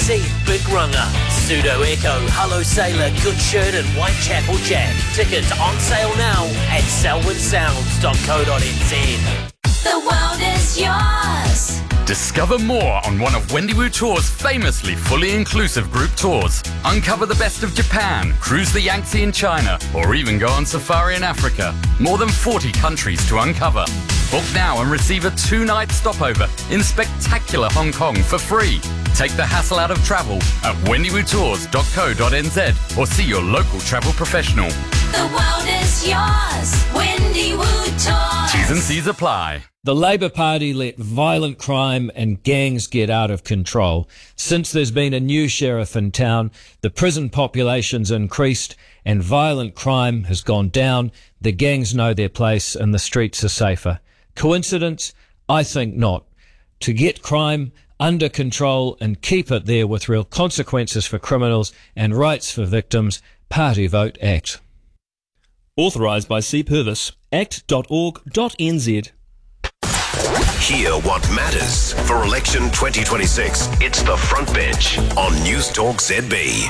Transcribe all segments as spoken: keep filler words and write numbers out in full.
Teeth, Big Runner, Pseudo Echo, Hello Sailor, Good Shirt and Whitechapel Jack. Tickets on sale now at selwyn sounds dot co dot n z. The world is yours. Discover more on one of Wendy Wu Tours' famously fully inclusive group tours. Uncover the best of Japan, cruise the Yangtze in China, or even go on safari in Africa. More than forty countries to uncover. Book now and receive a two-night stopover in spectacular Hong Kong for free. Take the hassle out of travel at wendy wu tours dot co dot n z or see your local travel professional. The world is yours. Wendy Wu Tours. T's and C's apply. The Labour Party let violent crime and gangs get out of control. Since there's been a new sheriff in town, the prison population's increased and violent crime has gone down. The gangs know their place and the streets are safer. Coincidence? I think not. To get crime under control and keep it there with real consequences for criminals and rights for victims, Party Vote Act. Authorised by C. Purvis. act dot org dot n z. Hear what matters for election twenty twenty-six. It's the Front Bench on News Talk Z B.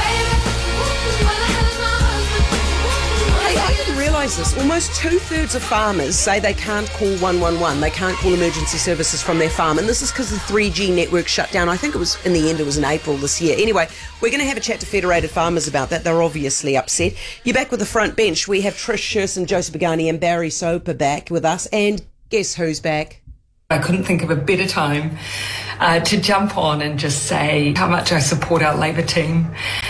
Hey, I didn't realise this. Almost two-thirds of farmers say they can't call one one one. They can't call emergency services from their farm. And this is because the three G network shut down. I think it was, in the end, it was in April this year. Anyway, we're going to have a chat to Federated Farmers about that. They're obviously upset. You're back with the Front Bench. We have Trish Sherson, Joseph Pagani and Barry Soper back with us. And guess who's back? I couldn't think of a better time uh, to jump on and just say how much I support our Labour team,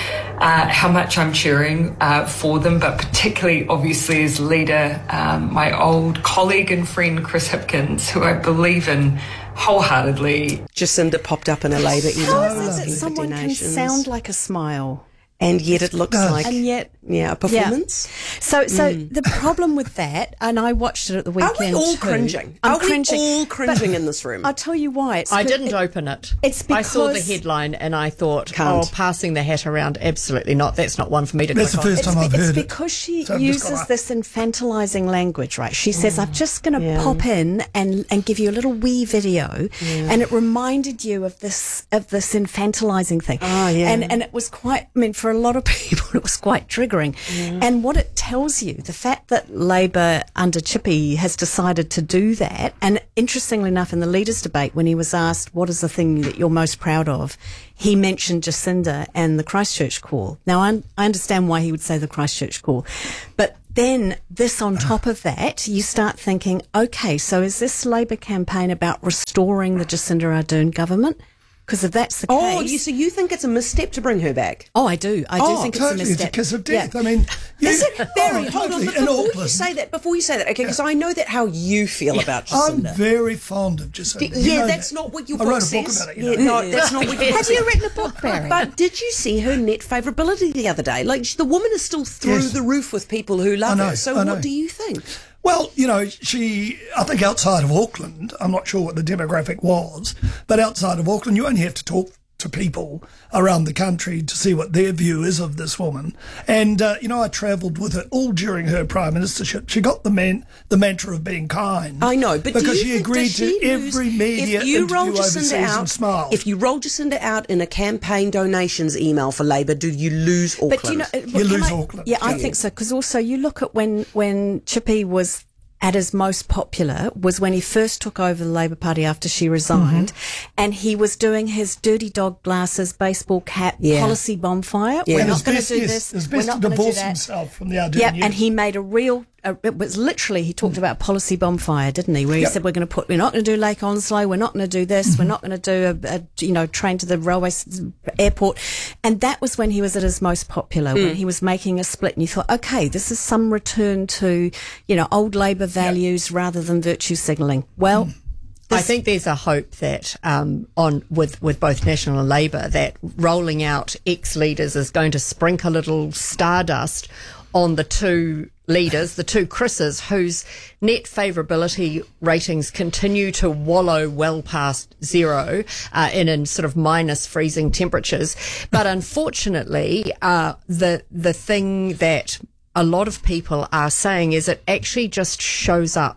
uh, how much I'm cheering uh, for them, but particularly, obviously, as leader, um, my old colleague and friend Chris Hipkins, who I believe in wholeheartedly. Jacinda popped up in a Labour email. How is it that someone can sound like a smile? And yet it looks like and yet, yeah, a performance. Yeah. So so mm. the problem with that, and I watched it at the weekend. Are we all too. cringing? I'm Are cringing. we all cringing but in this room? I'll tell you why. It's I didn't it, open it. It's because I saw the headline and I thought, Can't. oh, passing the hat around, absolutely not. That's not one for me to That's click the first on. time it's, I've it's heard because it. she So uses this infantilizing language, right? She says, I'm just going to Yeah. pop in and, and give you a little wee video. Yeah. And it reminded you of this of this infantilizing thing. Oh, yeah. And, and it was quite, I mean, for a lot of people, it was quite triggering. Yeah. And what it tells you, the fact that Labour under Chippy has decided to do that, and interestingly enough, in the leaders' debate, when he was asked, what is the thing that you're most proud of, he mentioned Jacinda and the Christchurch call. Now, I, I understand why he would say the Christchurch call, but then this on top of that, you start thinking, okay, so is this Labour campaign about restoring the Jacinda Ardern government? Because if that's the oh, case... you, so you think it's a misstep to bring her back? Oh, I do. I do oh, think totally. it's a misstep. It's a kiss of death. Yeah. I mean... You, Is it? Barry, oh, hold totally. on. But In before Auckland, you say that, before you say that, okay, because Yeah. I know that how you feel about I'm Jacinda. very fond of Jacinda. D- You yeah, know that's that. not what your I book wrote a says. book about it. You Yeah, know. no, that's not what your book Have says. you written a book, Barry? But did you see her net favourability the other day? Like, the woman is still through Yes. the roof with people who love I know, her. So I know. what do you think? Well, you know, she, I think outside of Auckland, I'm not sure what the demographic was, but outside of Auckland, you only have to talk to people around the country to see what their view is of this woman. And, uh, you know, I travelled with her all during her prime ministership. She got the man, the mantra of being kind. I know, but because do you she think, agreed does she to lose, every media if you roll interview overseas Jacinda out, and smiled. If you roll Jacinda out in a campaign donations email for Labour, do you lose Auckland? But do you know, You can lose I- Auckland. Yeah, I Yeah. think so. Because also you look at when when Chippy was at his most popular was when he first took over the Labour Party after she resigned, mm-hmm. and he was doing his dirty dog glasses, baseball cap, Yeah. policy bonfire. Yeah. We're And not it's going to best, do yes, this. it's We're best not to going to do divorce that. himself from the Ardern Yep, Youth. and he made a real. Uh, it was literally he talked about policy bonfire, didn't he? Where he Yep. said we're going to put, we're not going to do Lake Onslow, we're not going to do this, Mm-hmm. we're not going to do a, a you know train to the railway s- airport, and that was when he was at his most popular, Mm. when he was making a split, and you thought, okay, this is some return to you know old Labour values yep. rather than virtue signalling. Well. Mm. I think there's a hope that um, on with, with both National and Labour that rolling out ex-leaders is going to sprinkle a little stardust on the two leaders, the two Chris's, whose net favourability ratings continue to wallow well past zero uh, in, in sort of minus freezing temperatures. But unfortunately, uh, the the thing that a lot of people are saying is it actually just shows up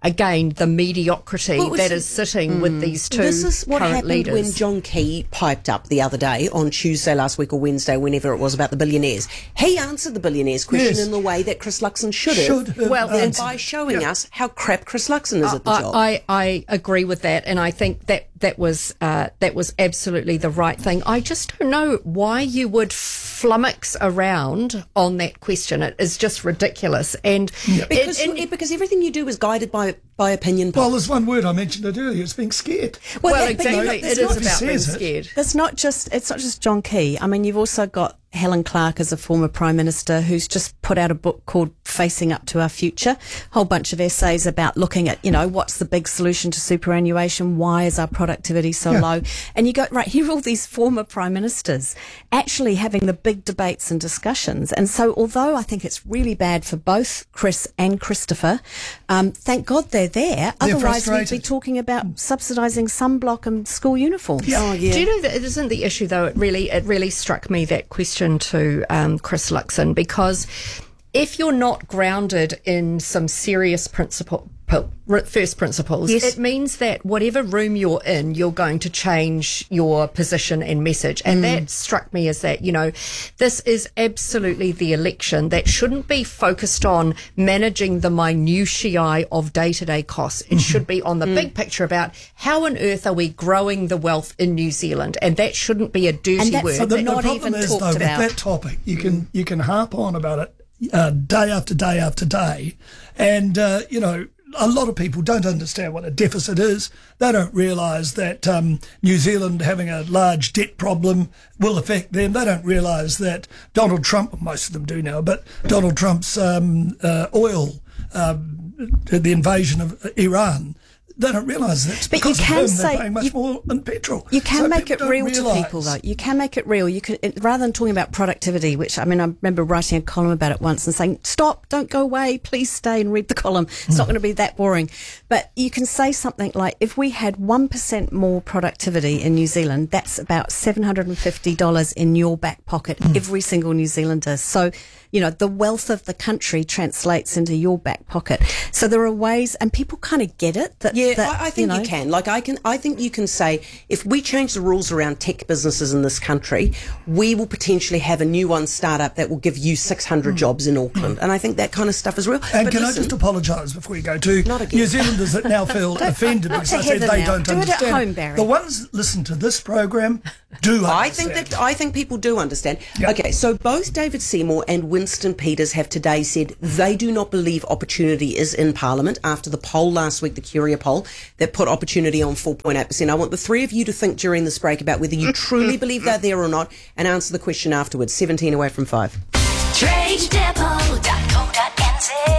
again, the mediocrity Well, it was- that is sitting with these two This is what current happened leaders. when John Key piped up the other day on Tuesday last week or Wednesday, whenever it was, about the billionaires. He answered the billionaires question Yes. in the way that Chris Luxon should have. Should have Well, and answered. by showing Yeah. us how crap Chris Luxon is at the I, job. I, I agree with that, and I think that that was uh, that was absolutely the right thing. I just don't know why you would flummox around on that question. It is just ridiculous, and it- because, and- yeah, because everything you do is guided by by opinion polls. Well, there's one word I mentioned it earlier. It's being scared. well, that- but you know, exactly, it's it not- is about being says it. scared. There's not just it's not just John Key. I mean, you've also got Helen Clark as a former Prime Minister who's just put out a book called Facing Up to Our Future. A whole bunch of essays about looking at, you know, what's the big solution to superannuation? Why is our productivity so Yeah. low? And you go, right, here are all these former Prime Ministers actually having the big debates and discussions. And so although I think it's really bad for both Chris and Christopher, um, thank God they're there. They're Otherwise we'd be frustrated. talking about subsidising sunblock and school uniforms. Oh, yeah. Do you know that it isn't the issue though? It really, it really struck me, that question to um, Chris Luxon, because if you're not grounded in some serious principle, first principles, Yes. it means that whatever room you're in, you're going to change your position and message. And that struck me as that, you know, this is absolutely the election that shouldn't be focused on managing the minutiae of day-to-day costs. It should be on the big picture about how on earth are we growing the wealth in New Zealand? And that shouldn't be a dirty And that's word. So the, They're the not problem even is, talked though, with about. that topic, you can you can harp on about it uh, day after day after day, and uh, you know, a lot of people don't understand what a deficit is. They don't realise that um, New Zealand having a large debt problem will affect them. They don't realise that Donald Trump, most of them do now, but Donald Trump's um, uh, oil, um, the invasion of Iran. They don't realise that it's But you because of can him say- they're paying much you- more in petrol. You can So make people it don't real to realise. people, though. You can make it real. You can, it, rather than talking about productivity, which I mean, I remember writing a column about it once and saying, "Stop! Don't go away! Please stay and read the column. It's not going to be that boring." But you can say something like, "If we had one percent more productivity in New Zealand, that's about seven hundred and fifty dollars in your back pocket, every single New Zealander." So, you know, the wealth of the country translates into your back pocket. So there are ways, and people kind of get it. That Yeah, that, I, I think you, you, know, can. Like, I can. I think you can say, if we change the rules around tech businesses in this country, we will potentially have a new one start up that will give you six hundred jobs in Auckland. And I think that kind of stuff is real. And But can listen, I just apologise before you go to Not again. New Zealanders that now feel offended not because to I said Heather they now. don't Do it at understand. home, Barry. The ones that listen to this program do understand. I think that I think people do understand. Yep. Okay, so both David Seymour and Winston Peters have today said they do not believe opportunity is in Parliament after the poll last week, the Curia poll, that put opportunity on four point eight percent. I want the three of you to think during this break about whether you truly believe they're there or not, and answer the question afterwards. seventeen away from five. trade depot dot co dot n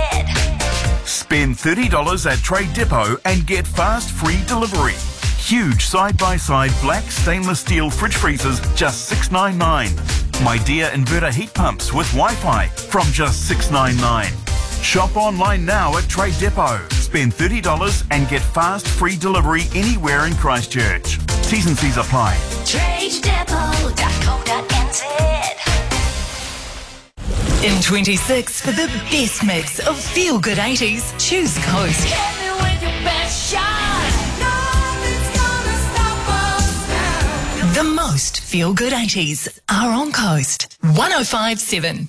z. Spend thirty dollars at Trade Depot and get fast free delivery. Huge side-by-side black stainless steel fridge freezers, just six ninety-nine. My Dear inverter heat pumps with Wi-Fi from just six ninety-nine. Shop online now at Trade Depot. Spend thirty dollars and get fast free delivery anywhere in Christchurch. T's and C's apply. trade depot dot co dot n z. In twenty-six, for the best mix of feel-good eighties, choose Coast. Hit me with your best shot. Nothing's gonna stop us now. The most feel-good eighties are on Coast. one oh five point seven.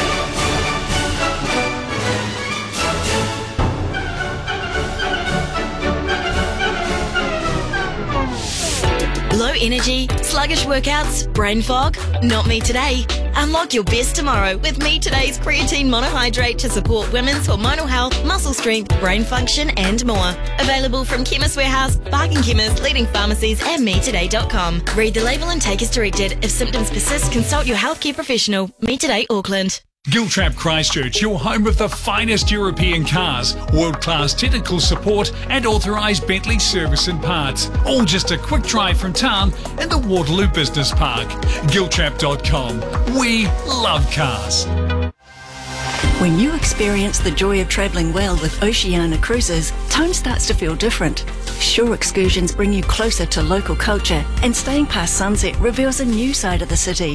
Low energy, sluggish workouts, brain fog? Not me today. Unlock your best tomorrow with Me Today's creatine monohydrate to support women's hormonal health, muscle strength, brain function and more. Available from Chemist Warehouse, Bargain Chemist, leading pharmacies and me today dot com. Read the label and take as directed. If symptoms persist, consult your healthcare professional. Me Today Auckland. Giltrap Christchurch, your home of the finest European cars, world-class technical support and authorised Bentley service and parts. All just a quick drive from town in the Waterloo Business Park. Giltrap dot com. We love cars. When you experience the joy of travelling well with Oceania Cruises, tone starts to feel different. Shore excursions bring you closer to local culture, and staying past sunset reveals a new side of the city.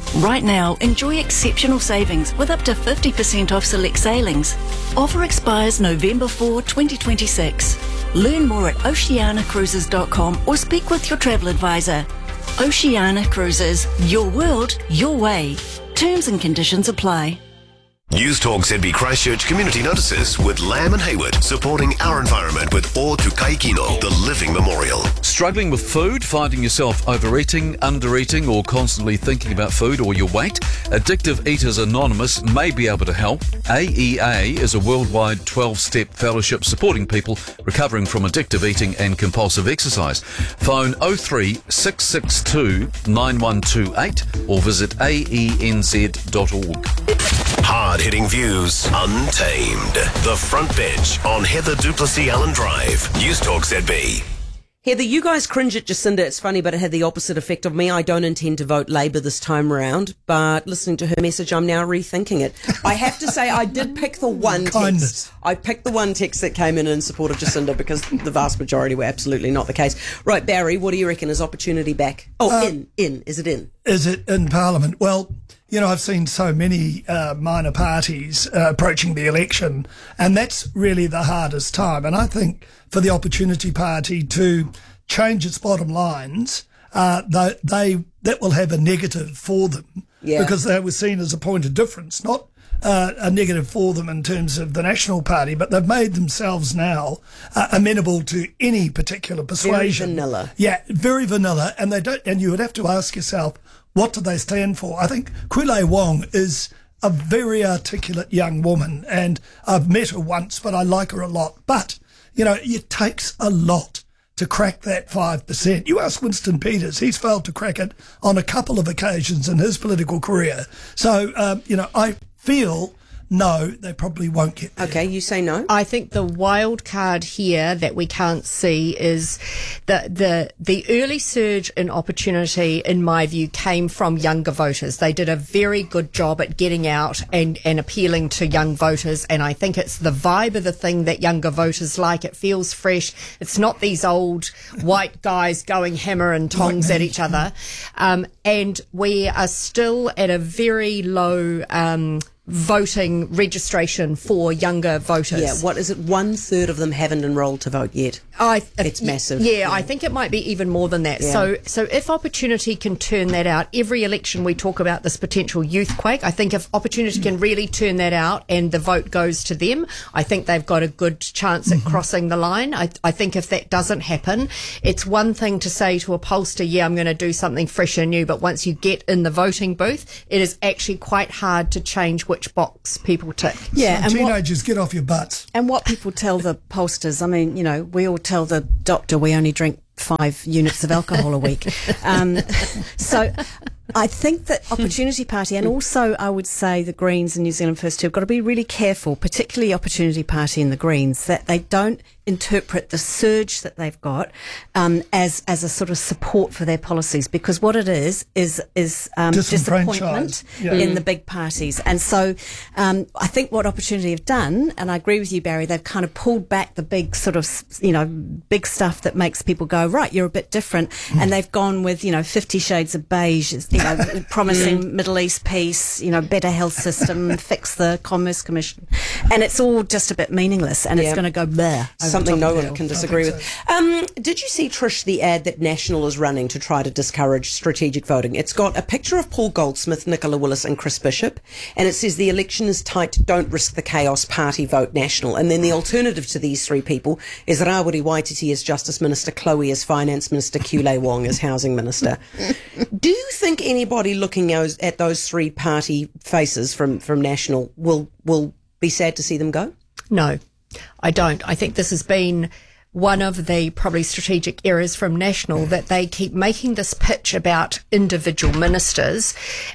Right now, enjoy exceptional savings with up to fifty percent off select sailings. Offer expires November fourth, twenty twenty-six. Learn more at oceana cruises dot com or speak with your travel advisor. Oceana Cruises, your world, your way. Terms and conditions apply. News Talk Z B Christchurch Community Notices with Lamb and Hayward, supporting our environment with O Tu Kai Kino, the Living Memorial. Struggling with food, finding yourself overeating, undereating, or constantly thinking about food or your weight? Addictive Eaters Anonymous may be able to help. A E A is a worldwide twelve-step fellowship supporting people recovering from addictive eating and compulsive exercise. Phone oh three six six two nine one two eight or visit A E N Z dot org. Hard-hitting views, untamed. The Front Bench on Heather Duplessis Allen Drive. News Talk Z B. Heather, you guys cringe at Jacinda. It's funny, but it had the opposite effect of me. I don't intend to vote Labour this time around, but listening to her message, I'm now rethinking it. I have to say, I did pick the one Kindness. text. I picked the one text that came in in support of Jacinda because the vast majority were absolutely not the case. Right, Barry, what do you reckon? Is opportunity back? Oh, Uh, in, in. Is it in? Is it in Parliament? Well, you know, I've seen so many uh, minor parties uh, approaching the election, and that's really the hardest time. And I think for the Opportunity Party to change its bottom lines, uh, they, they that will have a negative for them, Yeah. because they were seen as a point of difference, not uh, a negative for them in terms of the National Party, but they've made themselves now uh, amenable to any particular persuasion. Very vanilla. Yeah, very vanilla, and they don't. And you would have to ask yourself, what do they stand for? I think Kwile Wong is a very articulate young woman, and I've met her once, but I like her a lot. But, you know, it takes a lot to crack that five percent. You ask Winston Peters, he's failed to crack it on a couple of occasions in his political career. So, um, you know, I feel... no, they probably won't get there. Okay, you say no? I think the wild card here that we can't see is the the the early surge in opportunity, in my view, came from younger voters. They did a very good job at getting out and, and appealing to young voters, and I think it's the vibe of the thing that younger voters like. It feels fresh. It's not these old white guys going hammer and tongs at each other. Um, and we are still at a very low... Um, voting registration for younger voters. Yeah, what is it? One third of them haven't enrolled to vote yet. I, it's massive. Yeah, yeah, I think it might be even more than that. Yeah. So, so if Opportunity can turn that out, every election we talk about this potential youth quake. I think if Opportunity can really turn that out and the vote goes to them, I think they've got a good chance at crossing the line. I, I think if that doesn't happen, it's one thing to say to a pollster, yeah, I'm going to do something fresh and new, but once you get in the voting booth, it is actually quite hard to change which box people tick. Yeah, So and what- teenagers, get off your butts. And what people tell the pollsters, I mean, you know, we all tell the doctor we only drink five units of alcohol a week. Um, so I think that Opportunity Party, and also I would say the Greens and New Zealand First have got to be really careful, particularly Opportunity Party and the Greens, that they don't interpret the surge that they've got um, as as a sort of support for their policies, because what it is is is um, disappointment Yeah. in Mm. the big parties. And so um, I think what Opportunity have done, and I agree with you, Barry, they've kind of pulled back the big sort of, you know, big stuff that makes people go, right, you're a bit different. Mm. And they've gone with, you know, Fifty Shades of Beige, you know, promising Middle East peace, you know, better health system, fix the Commerce Commission. And it's all just a bit meaningless, and Yeah. it's going to go bleh. over Something top no of it one all. can disagree with. Um, did you see, Trish, the ad that National is running to try to discourage strategic voting? It's got a picture of Paul Goldsmith, Nicola Willis and Chris Bishop, and it says the election is tight, don't risk the chaos, party vote National. And then the alternative to these three people is Rawiri Waititi as Justice Minister, Chloe as Finance Minister, Kwile Wong as Housing Minister. Do you think anybody looking those- at those three party faces from, from National will will be sad to see them go? No, I don't. I think this has been one of the probably strategic errors from National, that they keep making this pitch about individual ministers.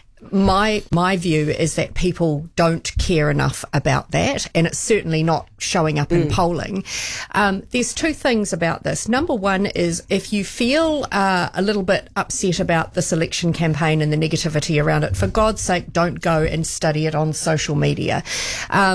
My my view is that people don't care enough about that, and it's certainly not showing up in polling. Um, there's two things about this. Number one is, if you feel uh, a little bit upset about this election campaign and the negativity around it, for God's sake, don't go and study it on social media. Um,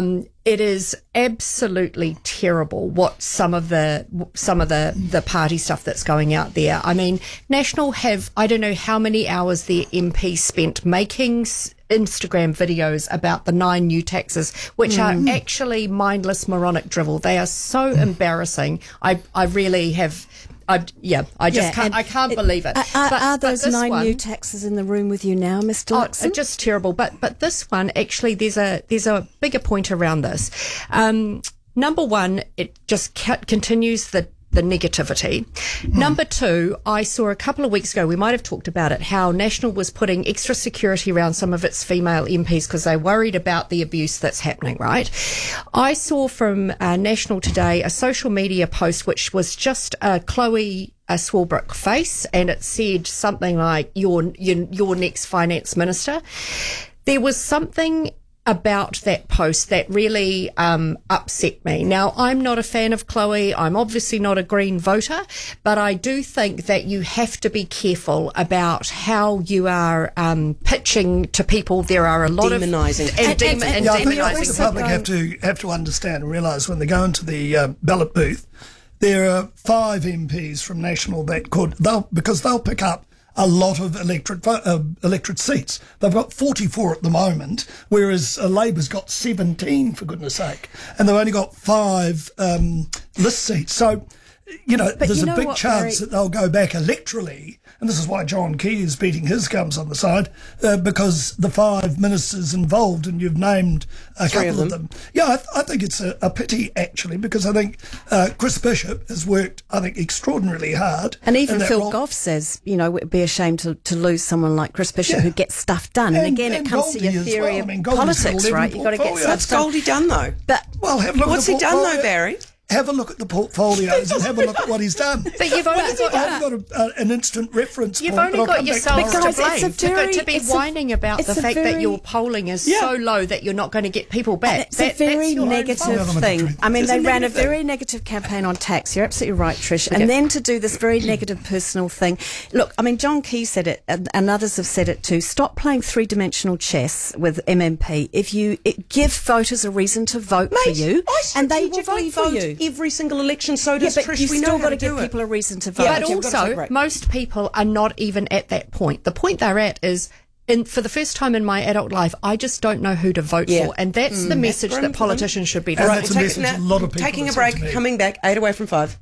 it is absolutely terrible what some of the some of the, the party stuff that's going out there. I mean, National have, I don't know how many hours their M P spent making s- Instagram videos about the nine new taxes, which Mm. are actually mindless, moronic drivel. They are so embarrassing. I I really have. I yeah. I just Yeah, can't. and I can't it- believe it. Are, are, But- are but those this nine one- new taxes in the room with you now, Mister Oh, Luxon? just terrible. But but this one actually, there's a there's a bigger point around this. Um, number one, it just ca- continues the the negativity. Number two, I saw a couple of weeks ago, we might have talked about it, how National was putting extra security around some of its female M Ps because they're worried about the abuse that's happening, right? I saw from uh, National today a social media post which was just uh, Chloe a Swarbrick face, and it said something like, your, your, your next finance minister. There was something about that post that really um, upset me. Now, I'm not a fan of Chloe. I'm obviously not a Green voter, but I do think that you have to be careful about how you are um, pitching to people. There are a lot Demonising. of... And, and, and, yeah, I and think, I think the demonising. public have to have to understand and realise when they go into the uh, ballot booth, there are five M Ps from National that could, they'll because they'll pick up a lot of electorate vo- uh, electorate seats. They've got forty-four at the moment, whereas uh, Labor's got seventeen, for goodness sake, and they've only got five um, list seats. So, you know, But there's you a know big what, chance Barry? that they'll go back electorally, and this is why John Key is beating his gums on the side, uh, because the five ministers involved, and you've named a Three couple of of them. them. Yeah, I, th- I think it's a, a pity, actually, because I think uh, Chris Bishop has worked, I think, extraordinarily hard. And even in that Phil role. Goff says, you know, it'd be a shame to, to lose someone like Chris Bishop Yeah. who gets stuff done. And, And- again, and it comes to Goldie your as theory well. I of mean, Goldie's got politics, eleven right? You've got to get portfolios. stuff What's done. Goldie done, though? But Well, have a look What's at he the done, though, portfolio. Barry? Have a look at the portfolios and have a look at what he's done. But you've only I've got- got a, uh, an instant reference You've point, only but I'll got come back yourself tomorrow. to Guys, blame. it's a To go- very- to be it's a- whining about it's the a fact very- that your polling is Yeah. so low that you're not going to get people back. And it's That- a very that's your own negative fault. thing. I mean, It's a they ran a negative thing. very negative campaign on tax. You're absolutely right, Trish. Okay. And then to do this very negative personal thing. Look, I mean, John Key said it, and, and others have said it too. Stop playing three-dimensional chess with M M P. If you it, give voters a reason to vote for Mate, you, I and they will strategically vote for vote you. every single election. So Yeah, does but Trish. you've we know still how got to to give do it. people a reason to vote. Yeah, but okay, I've got to also, take a break. most people are not even at that point. The point they're at is, in, for the first time in my adult life, I just don't know who to vote Yeah. for. And that's the message grim that for them. politicians should be And doing. that's a Take- message now, a lot of people Taking a have said to break, me. coming back, eight away from five.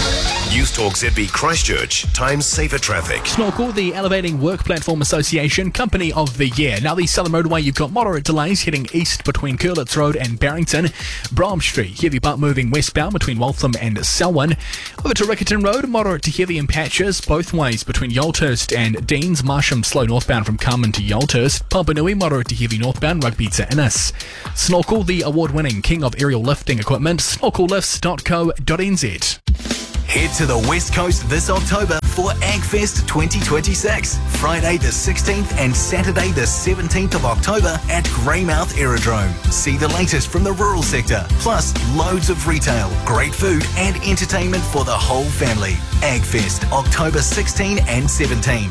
News Talk Z B Christchurch, Times Safer Traffic. Snorkel, the Elevating Work Platform Association Company of the Year. Now, the Southern Motorway, you've got moderate delays heading east between Curlitz Road and Barrington. Brom Street, heavy but moving westbound between Waltham and Selwyn. Over to Rickerton Road, moderate to heavy in patches both ways between Yolthurst and Deans. Marsham, slow northbound from Carmen to Yolthurst. Pampanui, moderate to heavy northbound, Rugby to Innis. Snorkel, the award-winning king of aerial lifting equipment, snorkel lifts dot co dot n z. Head to the West Coast this October for AgFest twenty twenty-six. Friday the sixteenth and Saturday the seventeenth of October at Greymouth Aerodrome. See the latest from the rural sector, plus loads of retail, great food and entertainment for the whole family. AgFest October sixteenth and seventeenth.